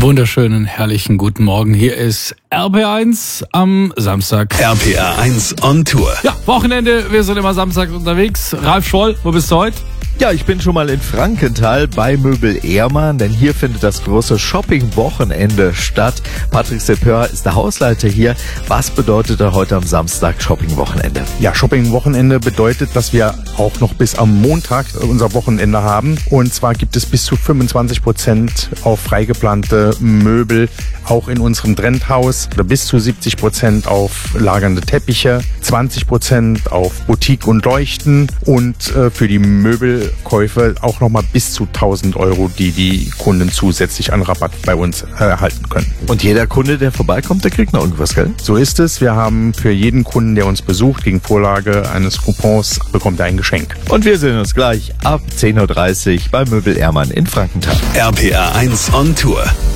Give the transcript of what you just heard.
Wunderschönen, herrlichen guten Morgen. Hier ist RPR1 am Samstag. RPR1 on Tour. Ja, Wochenende, wir sind immer Samstag unterwegs. Ralf Scholl, wo bist du heute? Ja, ich bin schon mal in Frankenthal bei Möbel Ehrmann, denn hier findet das große Shopping-Wochenende statt. Patrick Sepeur ist der Hausleiter hier. Was bedeutet da heute am Samstag Shopping-Wochenende? Ja, Shopping-Wochenende bedeutet, dass wir auch noch bis am Montag unser Wochenende haben. Und zwar gibt es bis zu 25% auf freigeplante Möbel, auch in unserem Trendhaus. Oder bis zu 70% auf lagernde Teppiche, 20% auf Boutique und Leuchten und für die Möbelkäufe auch nochmal bis zu 1.000 €, die Kunden zusätzlich an Rabatt bei uns erhalten können. Und jeder Kunde, der vorbeikommt, der kriegt noch irgendwas, gell? So ist es. Wir haben für jeden Kunden, der uns besucht, gegen Vorlage eines Coupons bekommt er ein Geschenk. Und wir sehen uns gleich ab 10.30 Uhr bei Möbel Ehrmann in Frankenthal. RPR1 on Tour.